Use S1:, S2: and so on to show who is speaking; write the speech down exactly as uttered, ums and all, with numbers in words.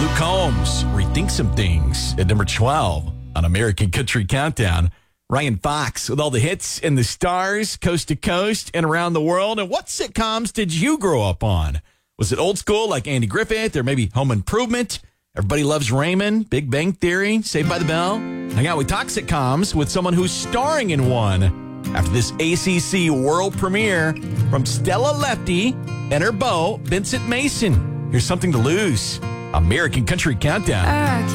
S1: Luke Combs rethink some things at number twelve on American Country Countdown. Ryan Fox with all the hits and the stars, coast to coast and around the world. And what sitcoms did you grow up on? Was it old school like Andy Griffith or maybe Home Improvement? Everybody Loves Raymond, Big Bang Theory, Saved by the Bell? Hang out with Talk Sitcoms with someone who's starring in one. After this A C C world premiere from Stella Lefty and her beau, Vincent Mason. Here's Something to Lose. American Country Countdown.
S2: Uh,